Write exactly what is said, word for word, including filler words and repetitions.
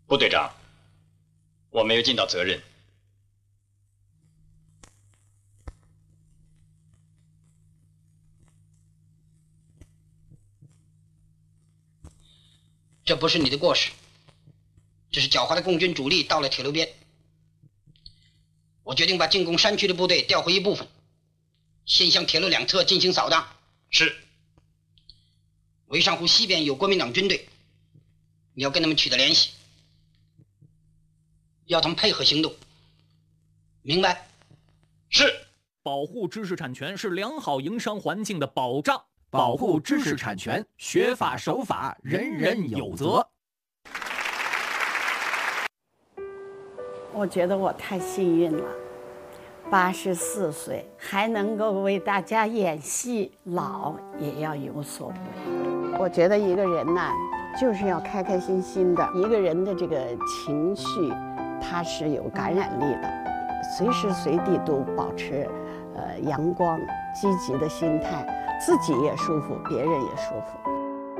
部队长，我没有尽到责任。 这不是你的过失，这是狡猾的共军主力到了铁路边。我决定把进攻山区的部队调回一部分，先向铁路两侧进行扫荡。 是。 潍上湖西边有国民党军队，你要跟他们取得联系，要他们配合行动，明白？ 是。 保护知识产权是良好营商环境的保障。 保护知识产权，学法守法，人人有责。 我觉得我太幸运了，八十四岁还能够为大家演戏，老也要有所为。我觉得一个人呢，就是要开开心心的。一个人的这个情绪，它是有感染力的，随时随地都保持呃阳光、积极的心态。自己也舒服，别人也舒服。